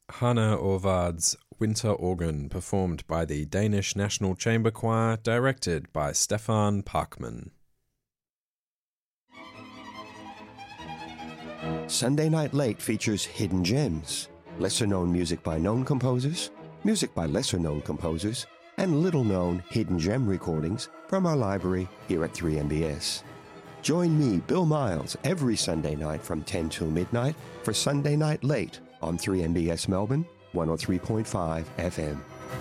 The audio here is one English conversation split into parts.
Hanna Orvard's Winter Organ, performed by the Danish National Chamber Choir, directed by Stefan Parkman. Sunday Night Late features hidden gems, lesser-known music by known composers, music by lesser-known composers, and little-known hidden gem recordings from our library here at 3MBS. Join me, Bill Miles, every Sunday night from 10 till midnight for Sunday Night Late on 3MBS Melbourne, 103.5 FM.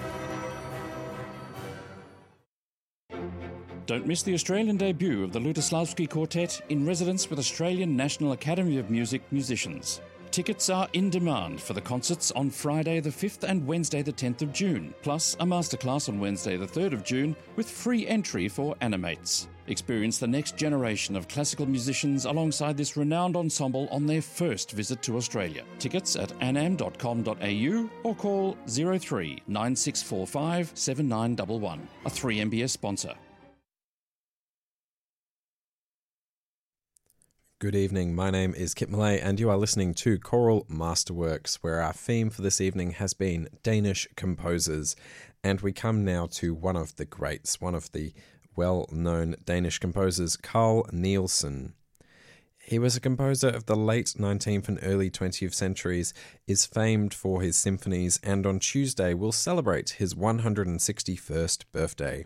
Don't miss the Australian debut of the Lutoslavsky Quartet in residence with Australian National Academy of Music musicians. Tickets are in demand for the concerts on Friday the 5th and Wednesday the 10th of June, plus a masterclass on Wednesday the 3rd of June with free entry for Animates. Experience the next generation of classical musicians alongside this renowned ensemble on their first visit to Australia. Tickets at anam.com.au or call 03 9645 7911, a 3MBS sponsor. Good evening, my name is Kit Millay and you are listening to Choral Masterworks, where our theme for this evening has been Danish composers. And we come now to one of the greats, one of the well-known Danish composers, Carl Nielsen. He was a composer of the late 19th and early 20th centuries, is famed for his symphonies, and on Tuesday will celebrate his 161st birthday.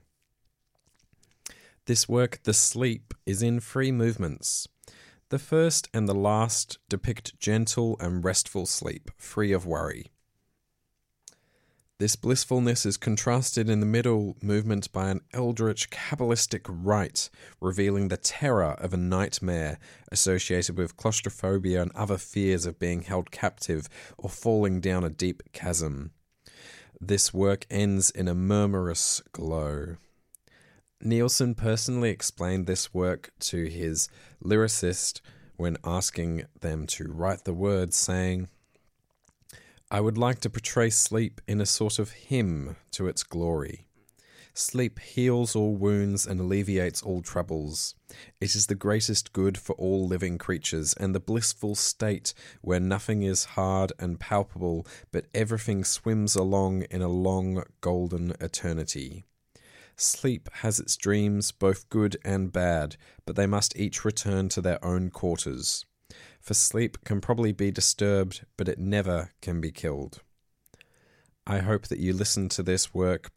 This work, The Sleep, is in 3 movements. The first and the last depict gentle and restful sleep, free of worry. This blissfulness is contrasted in the middle movement by an eldritch Kabbalistic rite, revealing the terror of a nightmare associated with claustrophobia and other fears of being held captive or falling down a deep chasm. This work ends in a murmurous glow. Nielsen personally explained this work to his lyricist when asking them to write the words, saying, "I would like to portray sleep in a sort of hymn to its glory. Sleep heals all wounds and alleviates all troubles. It is the greatest good for all living creatures, and the blissful state where nothing is hard and palpable, but everything swims along in a long golden eternity. Sleep has its dreams, both good and bad, but they must each return to their own quarters. For sleep can probably be disturbed, but it never can be killed." I hope that you listen to this work